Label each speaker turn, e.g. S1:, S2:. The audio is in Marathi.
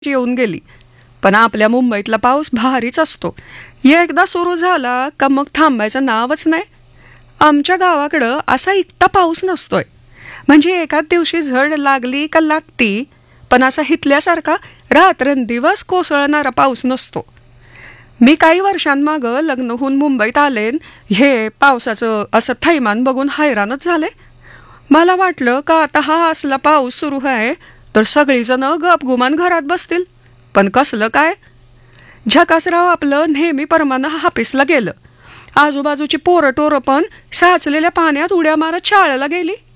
S1: येऊन गेली. पण आपल्या मुंबईतला पाऊस भारीच असतो. एकदा सुरू झाला का मग थांबायचं नावच नाही. आमच्या गावाकडं असा इतका पाऊस नसतोय. म्हणजे एकाच दिवशी झड लागली का लागती, पण असा हितल्यासारखा रात्रंदिवस कोसळणारा पाऊस नसतो. मी काही वर्षांमागं लग्न होऊन मुंबईत आले, हे पावसाचं असं थैमान बघून हैराणच झाले. मला वाटलं का आता हा असला पाऊस सुरू आहे तर सगळीजण गपगुमान घरात बसतील. पण कसलं काय, झकासराव आपलं नेहमीप्रमाणे हापिसला गेलं. आजूबाजूची पोरं टोरं पण साचलेल्या पाण्यात उड्या मारत शाळेला गेली.